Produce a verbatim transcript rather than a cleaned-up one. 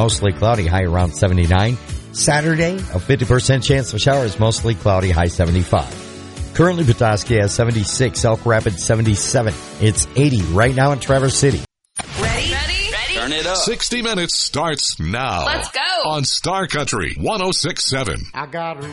mostly cloudy, high around seventy-nine. Saturday, a fifty percent chance of showers, mostly cloudy, high seventy-five. Currently, Petoskey has seventy-six, Elk Rapids seventy-seven. It's eighty right now in Traverse City. Ready? Ready? Ready? Turn it up. sixty minutes starts now. Let's go. On Star Country one oh six point seven. I got